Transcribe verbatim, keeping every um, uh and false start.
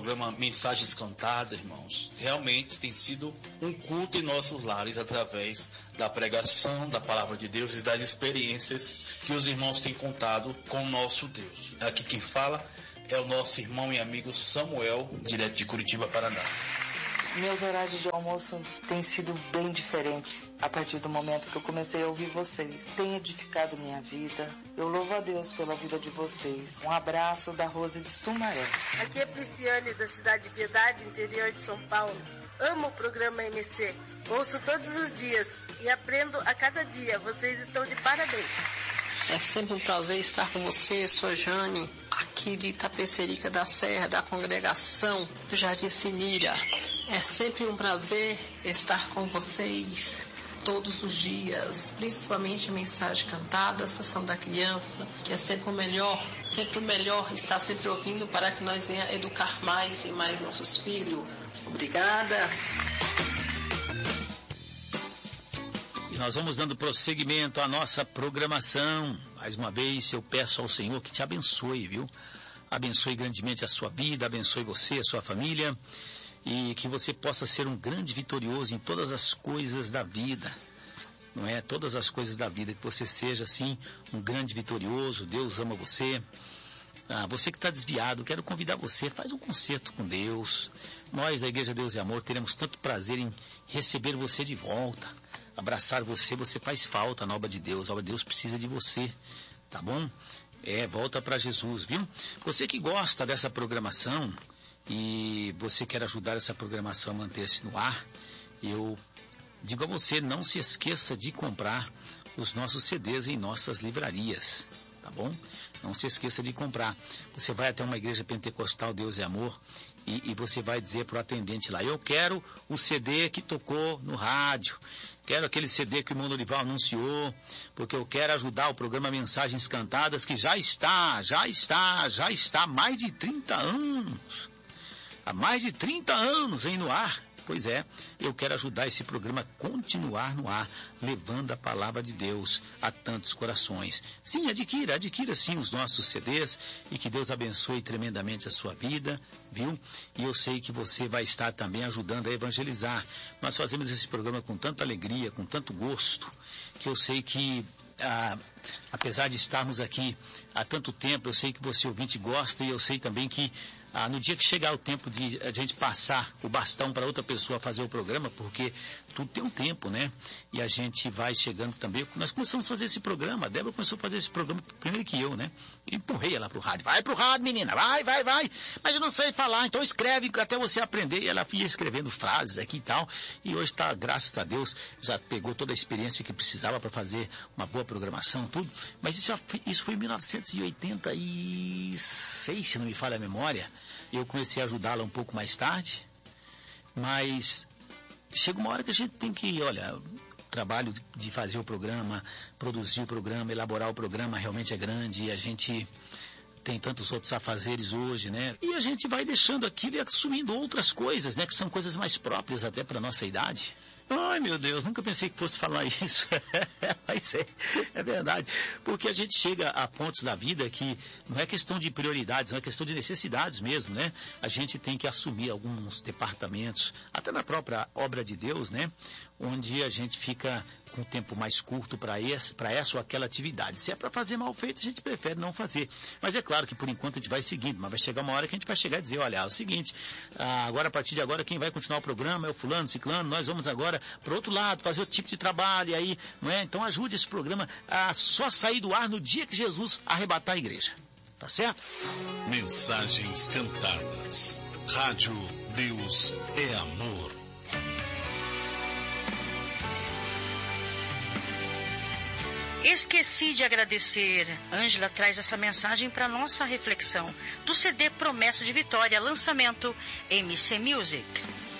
programa Mensagens Cantadas, irmãos, realmente tem sido um culto em nossos lares através da pregação da palavra de Deus e das experiências que os irmãos têm contado com o nosso Deus. Aqui quem fala é o nosso irmão e amigo Samuel, direto de Curitiba, Paraná. Meus horários de almoço têm sido bem diferentes a partir do momento que eu comecei a ouvir vocês. Tem edificado minha vida. Eu louvo a Deus pela vida de vocês. Um abraço da Rose de Sumaré. Aqui é Prisciane, da cidade de Piedade, interior de São Paulo. Amo o programa M C. Ouço todos os dias e aprendo a cada dia. Vocês estão de parabéns. É sempre um prazer estar com você, sua Jane, aqui de Itapecerica da Serra, da congregação do Jardim Sinira. É sempre um prazer estar com vocês todos os dias, principalmente a mensagem cantada, a sessão da criança, que é sempre o melhor, sempre o melhor estar sempre ouvindo para que nós venhamos educar mais e mais nossos filhos. Obrigada. E nós vamos dando prosseguimento à nossa programação. Mais uma vez eu peço ao Senhor que te abençoe, viu? Abençoe grandemente a sua vida, abençoe você, a sua família, e que você possa ser um grande vitorioso em todas as coisas da vida, não é? Todas as coisas da vida, que você seja, assim, um grande vitorioso. Deus ama você. Ah, você que está desviado, quero convidar você, faz um concerto com Deus. Nós, da Igreja Deus e Amor, teremos tanto prazer em receber você de volta, abraçar você. Você faz falta na obra de Deus, a obra de Deus precisa de você, tá bom? É, volta para Jesus, viu? Você que gosta dessa programação e você quer ajudar essa programação a manter-se no ar, eu digo a você, não se esqueça de comprar os nossos C Ds em nossas livrarias, tá bom? Não se esqueça de comprar. Você vai até uma igreja pentecostal, Deus é Amor, e, e você vai dizer para o atendente lá, eu quero o C D que tocou no rádio, quero aquele C D que o irmão Norival anunciou, porque eu quero ajudar o programa Mensagens Cantadas, que já está, já está, já está há mais de trinta anos. Há mais de trinta anos vem no ar. Pois é, eu quero ajudar esse programa a continuar no ar, levando a palavra de Deus a tantos corações. Sim, adquira, adquira sim os nossos C Ds e que Deus abençoe tremendamente a sua vida, viu? E eu sei que você vai estar também ajudando a evangelizar. Nós fazemos esse programa com tanta alegria, com tanto gosto, que eu sei que Ah, apesar de estarmos aqui há tanto tempo, eu sei que você ouvinte gosta, e eu sei também que ah, no dia que chegar o tempo de a gente passar o bastão para outra pessoa fazer o programa, porque tudo tem um tempo, né? E a gente vai chegando também. Nós começamos a fazer esse programa, a Débora começou a fazer esse programa primeiro que eu, né? Empurrei ela pro rádio. Vai pro rádio, menina, vai, vai, vai. Mas eu não sei falar, então escreve até você aprender. E ela ia escrevendo frases aqui e tal. E hoje está, graças a Deus, já pegou toda a experiência que precisava para fazer uma boa programação, tudo. Mas isso, isso foi em mil novecentos e oitenta e seis, se não me falha a memória. Eu comecei a ajudá-la um pouco mais tarde, mas chega uma hora que a gente tem que, olha, o trabalho de fazer o programa, produzir o programa, elaborar o programa realmente é grande, e a gente tem tantos outros afazeres hoje, né? E a gente vai deixando aquilo e assumindo outras coisas, né? Que são coisas mais próprias até para a nossa idade. Ai, meu Deus, nunca pensei que fosse falar isso. Mas é, é verdade. Porque a gente chega a pontos da vida que não é questão de prioridades, não é questão de necessidades mesmo, né? A gente tem que assumir alguns departamentos, até na própria obra de Deus, né? Onde a gente fica com um tempo mais curto para essa ou aquela atividade. Se é para fazer mal feito, a gente prefere não fazer. Mas é claro que por enquanto a gente vai seguindo, mas vai chegar uma hora que a gente vai chegar e dizer, olha, é o seguinte, agora a partir de agora quem vai continuar o programa é o fulano, ciclano, nós vamos agora para outro lado, fazer outro tipo de trabalho, e aí, não é? Então ajude esse programa a só sair do ar no dia que Jesus arrebatar a igreja. Tá certo? Mensagens Cantadas. Rádio Deus é Amor. Esqueci de agradecer. Ângela traz essa mensagem para nossa reflexão do C D Promessa de Vitória, lançamento M C Music.